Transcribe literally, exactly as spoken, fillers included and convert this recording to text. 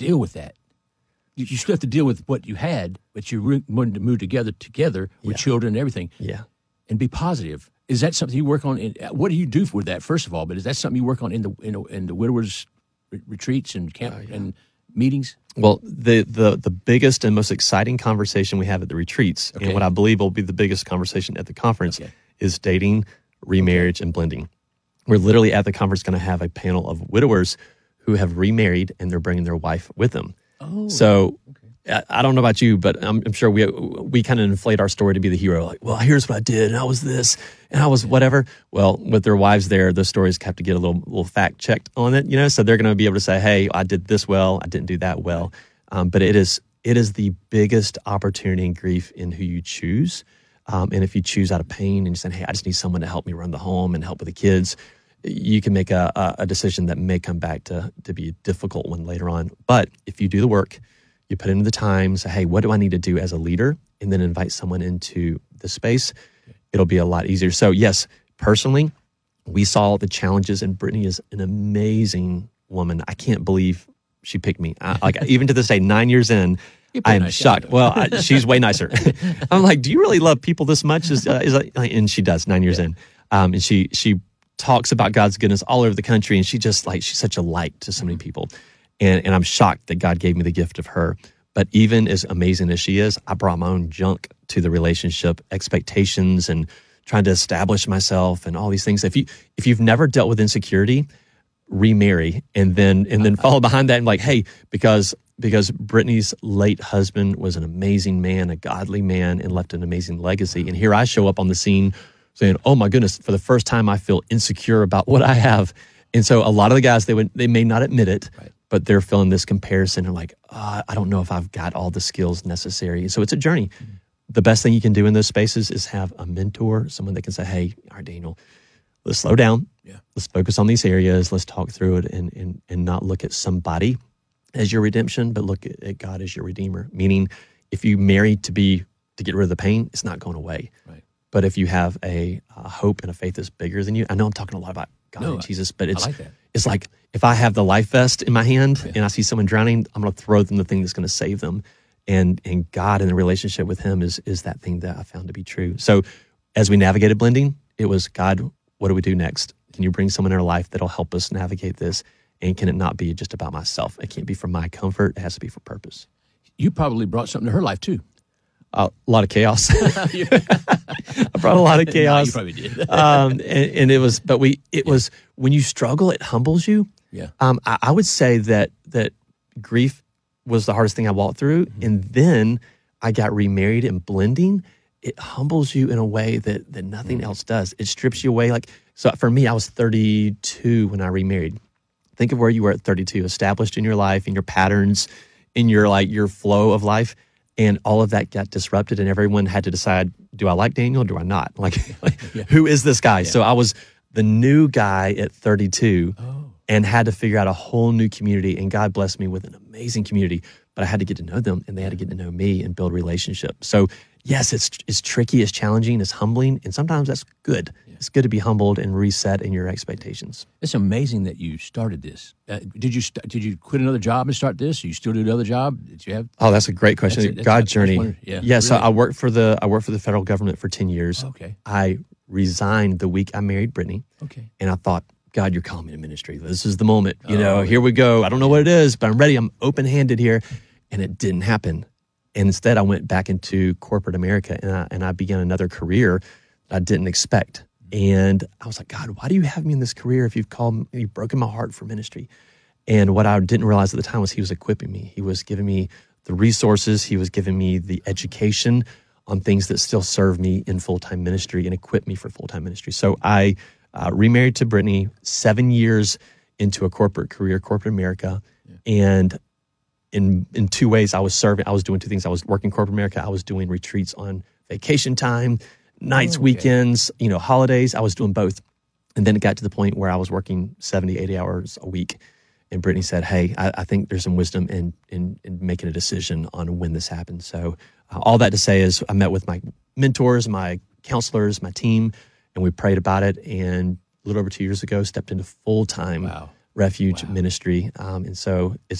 deal with that. You, you still have to deal with what you had, but you re- wanted to move together, together with Yeah. children and everything, Yeah. and be positive. Is that something you work on? In, what do you do with that, first of all? But is that something you work on in the in the, in the widowers re- retreats and camp Oh, yeah. and meetings? Well, the, the the biggest and most exciting conversation we have at the retreats, Okay. and what I believe will be the biggest conversation at the conference, Okay. is dating, remarriage, and blending. We're literally at the conference going to have a panel of widowers who have remarried and they're bringing their wife with them. Oh, So I, I don't know about you, but I'm, I'm sure we we kind of inflate our story to be the hero. Like, well, here's what I did, and I was this, and I was whatever. Well, with their wives there, the stories have to get a little little fact checked on it, you know. So they're going to be able to say, "Hey, I did this well, I didn't do that well." Um, but it is it is the biggest opportunity in grief in who you choose. Um, and if you choose out of pain and you say, "Hey, I just need someone to help me run the home and help with the kids," you can make a, a, a decision that may come back to to be a difficult one later on. But if you do the work, you put into the time, say, hey, what do I need to do as a leader? And then invite someone into the space. It'll be a lot easier. So yes, personally, we saw the challenges, and Brittany is an amazing woman. I can't believe she picked me. I, like even to this day, nine years in, You're I pretty am nice shocked. guy. Well, I, she's way nicer. I'm like, do you really love people this much? Is, uh, is that, and she does. Nine years Yeah. in, um, and she she talks about God's goodness all over the country, and she just like she's such a light to so many people, and and I'm shocked that God gave me the gift of her. But even as amazing as she is, I brought my own junk to the relationship, expectations, and trying to establish myself, and all these things. If you if you've never dealt with insecurity, remarry, and then and then follow behind that and like, hey, because because Brittany's late husband was an amazing man, a godly man, and left an amazing legacy. And here I show up on the scene saying, oh my goodness, for the first time I feel insecure about what I have. And so a lot of the guys, they would they may not admit it, Right. but they're feeling this comparison and like, oh, I don't know if I've got all the skills necessary. So it's a journey. Mm-hmm. The best thing you can do in those spaces is have a mentor, someone that can say, hey, all right, Daniel, let's slow down. Yeah. Let's focus on these areas. Let's talk through it and and and not look at somebody as your redemption, but look at, at God as your redeemer. Meaning, if you marry to be to get rid of the pain, it's not going away. Right. But if you have a, a hope and a faith that's bigger than you, I know I'm talking a lot about God No, and Jesus, but it's I like that. it's like if I have the life vest in my hand Yeah. and I see someone drowning, I'm going to throw them the thing that's going to save them. And and God and the relationship with Him is is that thing that I found to be true. So as we navigated blending, it was, God, what do we do next? Can you bring someone in our life that'll help us navigate this? And can it not be just about myself? It can't be for my comfort. It has to be for purpose. You probably brought something to her life too. Uh, a lot of chaos. I brought a lot of No, chaos. you probably did. um, and, and it was, but we, it yeah. was when you struggle, it humbles you. Yeah. Um, I, I would say that that grief was the hardest thing I walked through, mm-hmm. and then I got remarried and blending. It humbles you in a way that that nothing mm-hmm. else does. It strips you away. Like so, for me, I was thirty-two when I remarried. Think of where you were at thirty-two, established in your life, in your patterns, in your like your flow of life. And all of that got disrupted, and everyone had to decide, do I like Daniel or do I not? Like, like yeah. who is this guy? Yeah. So I was the new guy at thirty-two oh. and had to figure out a whole new community. And God blessed me with an amazing community, but I had to get to know them, and they had to get to know me and build relationships. So yes, it's it's tricky, it's challenging, it's humbling, and sometimes that's good. Yeah. It's good to be humbled and reset in your expectations. It's amazing that you started this. Uh, did you st- did you quit another job and start this? Or you still do another job? Did you have? Oh, that's a great question. That's it, that's God it, journey. wondered, yeah. Yeah. Really? So I worked for the I worked for the federal government for ten years. Okay. I resigned the week I married Brittany. Okay. And I thought, God, you're calling me to ministry. This is the moment. You oh, know, yeah. here we go. I don't know what it is, but I'm ready. I'm open handed here, and it didn't happen. And instead, I went back into corporate America, and I, and I began another career that I didn't expect. And I was like, God, why do you have me in this career if you've called me, you've broken my heart for ministry? And what I didn't realize at the time was He was equipping me. He was giving me the resources. He was giving me the education on things that still serve me in full-time ministry and equip me for full-time ministry. So I uh, remarried to Brittany seven years into a corporate career, corporate America, yeah. and In in two ways, I was serving. I was doing two things. I was working corporate America. I was doing retreats on vacation time, nights, oh, okay. weekends, you know, holidays. I was doing both. And then it got to the point where I was working seventy, eighty hours a week. And Brittany said, hey, I, I think there's some wisdom in, in in making a decision on when this happens. So uh, all that to say is I met with my mentors, my counselors, my team, and we prayed about it. And a little over two years ago, stepped into full-time wow. refuge wow. ministry. Um, and so it's